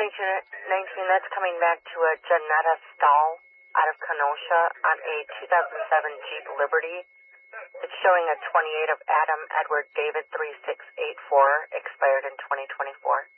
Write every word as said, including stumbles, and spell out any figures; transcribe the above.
nineteen nineteen, that's coming back to a Janetta Stahl out of Kenosha on a two thousand seven Jeep Liberty. It's showing a twenty-eight of Adam Edward David three six eight four, expired in twenty twenty-four.